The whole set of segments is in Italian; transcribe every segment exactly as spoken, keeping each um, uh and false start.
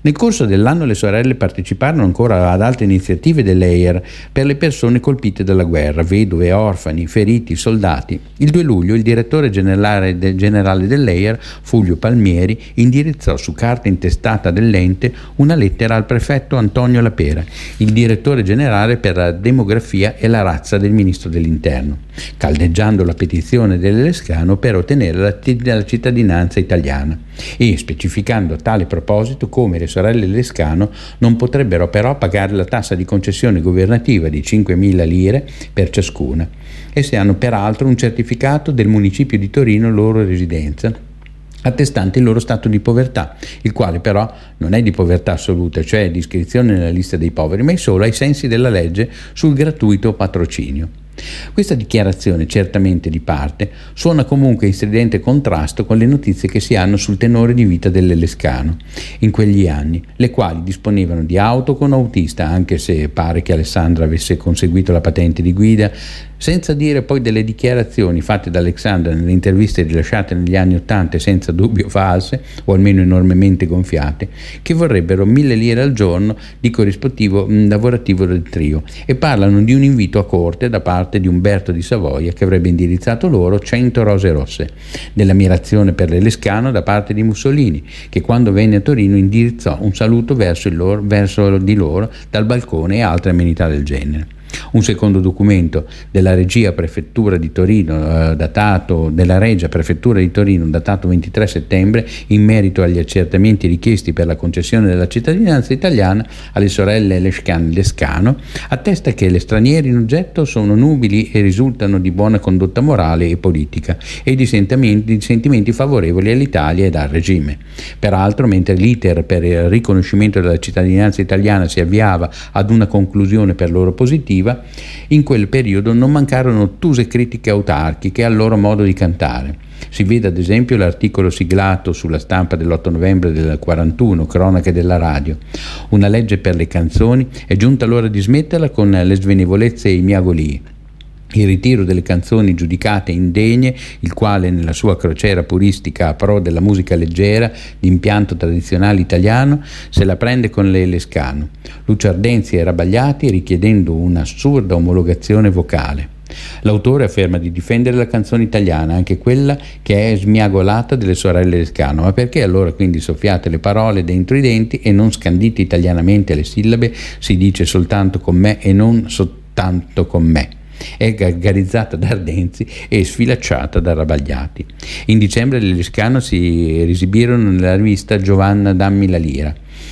Nel corso dell'anno le sorelle parteciparono ancora ad altre iniziative dell'E I R per le persone colpite dalla guerra, vedove, orfani, feriti, soldati. Il due luglio il direttore generale, de, generale dell'E I R, Fulvio Palmieri, indirizzò su carta intestata dell'ente una lettera al prefetto Antonio Lapera, il direttore generale per la demografia e la razza del ministro dell'Interno, caldeggiando la petizione delle Lescano per ottenere la, la cittadinanza italiana e specificando a tale proposito come le sorelle Lescano non potrebbero però pagare la tassa di concessione governativa di cinquemila lire per ciascuna. Esse hanno peraltro un certificato del municipio di Torino loro residenza, attestante il loro stato di povertà, il quale però non è di povertà assoluta, cioè di iscrizione nella lista dei poveri, ma è solo ai sensi della legge sul gratuito patrocinio. Questa dichiarazione, certamente di parte, suona comunque in stridente contrasto con le notizie che si hanno sul tenore di vita delle Lescano in quegli anni, le quali disponevano di auto con autista, anche se pare che Alessandra avesse conseguito la patente di guida, senza dire poi delle dichiarazioni fatte da Alexandra nelle interviste rilasciate negli anni Ottanta e senza dubbio false, o almeno enormemente gonfiate, che vorrebbero mille lire al giorno di corrispettivo mh, lavorativo del trio, e parlano di un invito a corte da parte di Umberto di Savoia che avrebbe indirizzato loro cento rose rosse, dell'ammirazione per le Lescano da parte di Mussolini, che quando venne a Torino indirizzò un saluto verso, il loro, verso di loro dal balcone e altre amenità del genere. Un secondo documento della Regia Prefettura di Torino, eh, datato della Regia Prefettura di Torino, datato ventitré settembre, in merito agli accertamenti richiesti per la concessione della cittadinanza italiana alle sorelle Lescano, attesta che le stranieri in oggetto sono nubili e risultano di buona condotta morale e politica e di sentimenti, di sentimenti favorevoli all'Italia ed al regime. Peraltro, mentre l'iter per il riconoscimento della cittadinanza italiana si avviava ad una conclusione per loro positiva, in quel periodo non mancarono ottuse critiche autarchiche al loro modo di cantare. Si vede ad esempio l'articolo siglato sulla stampa dell'otto novembre del quarantuno, Cronache della radio. Una legge per le canzoni, è giunta l'ora di smetterla con le svenevolezze e i miagolii. Il ritiro delle canzoni giudicate indegne, il quale nella sua crociera puristica a pro della musica leggera di impianto tradizionale italiano se la prende con le Lescano, Lucio Ardenzi e Rabagliati, richiedendo un'assurda omologazione vocale. L'autore afferma di difendere la canzone italiana, anche quella che è smiagolata delle sorelle Lescano, ma perché allora quindi soffiate le parole dentro i denti e non scandite italianamente le sillabe, si dice soltanto con me e non soltanto con me? È gargarizzata da Ardenzi e sfilacciata da Rabagliati. In dicembre le Lescano si esibirono nella rivista Giovanna dammi la lira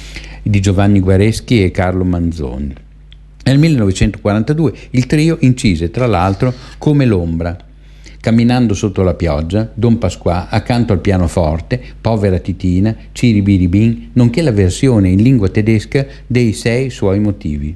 di Giovanni Guareschi e Carlo Manzoni. Nel millenovecentoquarantadue il trio incise tra l'altro Come l'ombra, Camminando sotto la pioggia, Don Pasquà, Accanto al pianoforte, Povera Titina, Ciribiribin, nonché la versione in lingua tedesca dei Sei suoi motivi.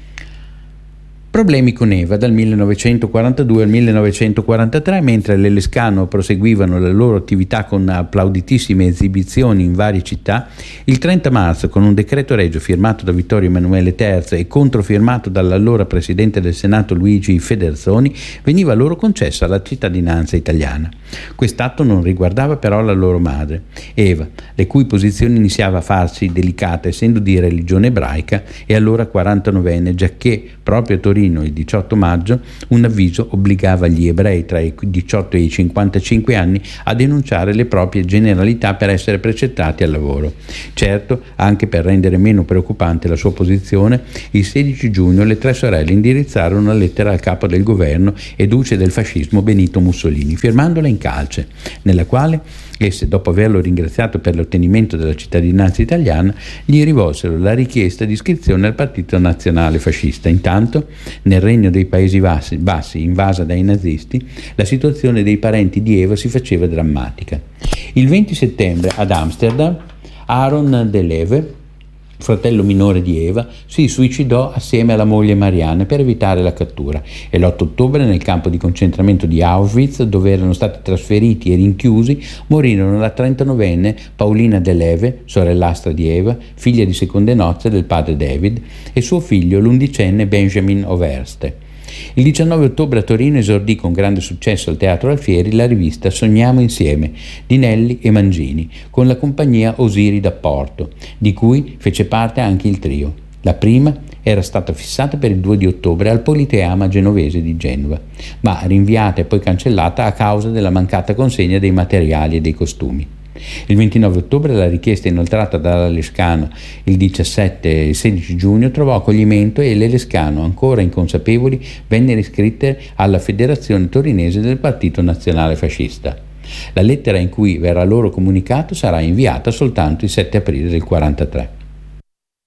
Problemi con Eva dal millenovecentoquarantadue al millenovecentoquarantatré, mentre le Lescano proseguivano la loro attività con applauditissime esibizioni in varie città. Il trenta marzo, con un decreto regio firmato da Vittorio Emanuele terzo e controfirmato dall'allora presidente del Senato Luigi Federzoni, veniva loro concessa la cittadinanza italiana. Quest'atto non riguardava però la loro madre, Eva, le cui posizioni iniziava a farsi delicata essendo di religione ebraica e allora quarantanovenne, giacché proprio a Torino il diciotto maggio un avviso obbligava gli ebrei tra i diciotto e i cinquantacinque anni a denunciare le proprie generalità per essere precettati al lavoro. Certo, anche per rendere meno preoccupante la sua posizione, il sedici giugno le tre sorelle indirizzarono una lettera al capo del governo e duce del fascismo Benito Mussolini, firmandola in calce, nella quale esse, dopo averlo ringraziato per l'ottenimento della cittadinanza italiana, gli rivolsero la richiesta di iscrizione al Partito Nazionale Fascista. Intanto, nel regno dei Paesi Bassi, bassi invasa dai nazisti, la situazione dei parenti di Eva si faceva drammatica. Il venti settembre ad Amsterdam, Aaron De Leve, fratello minore di Eva, si suicidò assieme alla moglie Marianne per evitare la cattura, e l'otto ottobre nel campo di concentramento di Auschwitz, dove erano stati trasferiti e rinchiusi, morirono la trentanovenne Paulina De Leve, sorellastra di Eva, figlia di seconde nozze del padre David, e suo figlio l'undicenne Benjamin Overste. Il diciannove ottobre a Torino esordì con grande successo al Teatro Alfieri la rivista Sogniamo insieme di Nelli e Mangini, con la compagnia Osiri da Porto, di cui fece parte anche il trio. La prima era stata fissata per il due di ottobre al Politeama Genovese di Genova, ma rinviata e poi cancellata a causa della mancata consegna dei materiali e dei costumi. Il ventinove ottobre la richiesta inoltrata dalla Lescano il diciassette e sedici giugno trovò accoglimento e le Lescano, ancora inconsapevoli, vennero iscritte alla Federazione Torinese del Partito Nazionale Fascista. La lettera in cui verrà loro comunicato sarà inviata soltanto il sette aprile del quarantatré.